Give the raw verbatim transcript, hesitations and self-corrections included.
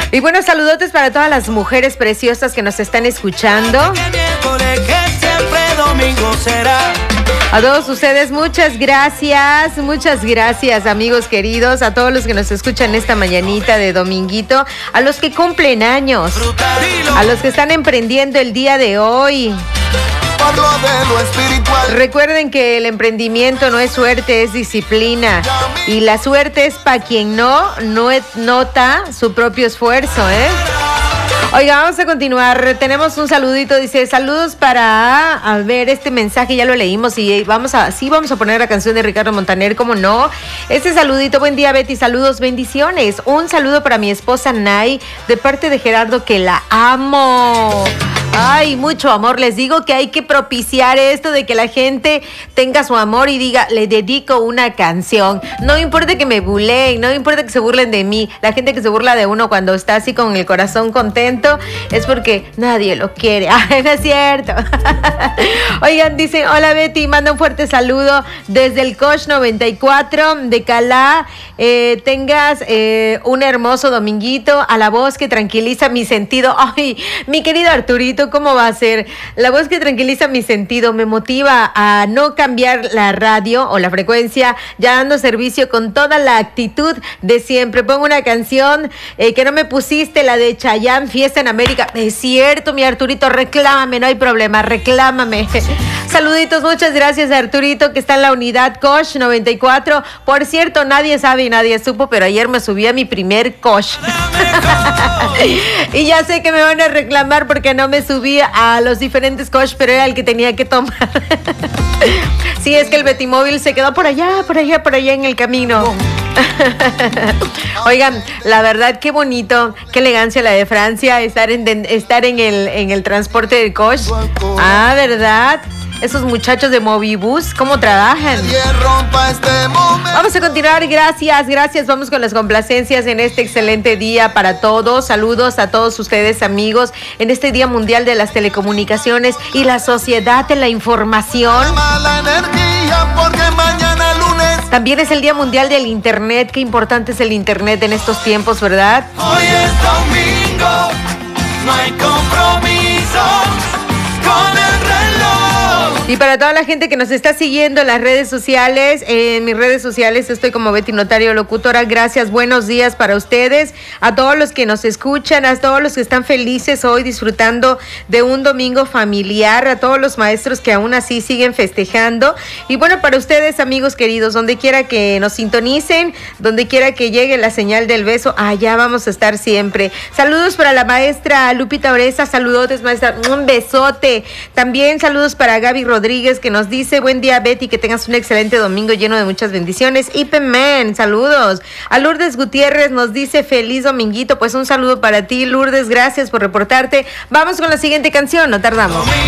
Y bueno, saludotes para todas las mujeres preciosas que nos están escuchando. A todos ustedes, muchas gracias, muchas gracias, amigos queridos, a todos los que nos escuchan esta mañanita de dominguito, a los que cumplen años, a los que están emprendiendo el día de hoy. Recuerden que el emprendimiento no es suerte, es disciplina. Y la suerte es para quien no, no nota su propio esfuerzo, ¿eh? Oiga, vamos a continuar. Tenemos un saludito, dice, saludos para, a ver, este mensaje ya lo leímos y vamos a, sí vamos a poner la canción de Ricardo Montaner, ¿cómo no? Este saludito, buen día Betty, saludos, bendiciones. Un saludo para mi esposa Nay, de parte de Gerardo, que la amo. Ay, mucho amor. Les digo que hay que propiciar esto de que la gente tenga su amor y diga, le dedico una canción. No importa que me buleen, no importa que se burlen de mí. La gente que se burla de uno cuando está así con el corazón contento es porque nadie lo quiere. Ay, no es cierto. Oigan, dicen, hola Betty, manda un fuerte saludo desde el Coach noventa y cuatro de Calá. Eh, tengas eh, un hermoso dominguito, a la voz que tranquiliza mi sentido. Ay, mi querido Arturito, ¿cómo va a ser? La voz que tranquiliza mi sentido me motiva a no cambiar la radio o la frecuencia, ya dando servicio con toda la actitud de siempre. Pongo una canción eh, que no me pusiste, la de Chayanne, Fiesta en América. Es cierto, mi Arturito, reclámame, no hay problema, reclámame. Saluditos, muchas gracias a Arturito, que está en la unidad Coach noventa y cuatro. Por cierto, nadie sabe y nadie supo, pero ayer me subí a mi primer Coach. Y ya sé que me van a reclamar porque no me subí a los diferentes Coach, pero era el que tenía que tomar. Sí, es que el Betimóvil se quedó por allá, por allá, por allá en el camino. Oigan, la verdad, qué bonito, qué elegancia la de Francia, estar en, estar en el, en el transporte del Coach. Ah, ¿verdad? Esos muchachos de Movibus, ¿cómo trabajan? Vamos a continuar, gracias, gracias. Vamos con las complacencias en este excelente día para todos. Saludos a todos ustedes, amigos, en este Día Mundial de las Telecomunicaciones y la Sociedad de la Información. También es el Día Mundial del Internet. Qué importante es el Internet en estos tiempos, ¿verdad? Hoy es domingo, no hay compromiso con el reloj. Y para toda la gente que nos está siguiendo en las redes sociales, en mis redes sociales estoy como Betty Notario Locutora. Gracias, buenos días para ustedes, a todos los que nos escuchan, a todos los que están felices hoy disfrutando de un domingo familiar, a todos los maestros que aún así siguen festejando. Y bueno, para ustedes, amigos queridos, donde quiera que nos sintonicen, donde quiera que llegue la señal del beso, allá vamos a estar siempre. Saludos para la maestra Lupita Oreza, saludotes maestra, un besote. También saludos para Gaby Rodríguez, que nos dice, buen día Betty, que tengas un excelente domingo lleno de muchas bendiciones. Ipemen, saludos. A Lourdes Gutiérrez nos dice, feliz dominguito. Pues un saludo para ti, Lourdes, gracias por reportarte. Vamos con la siguiente canción, no tardamos.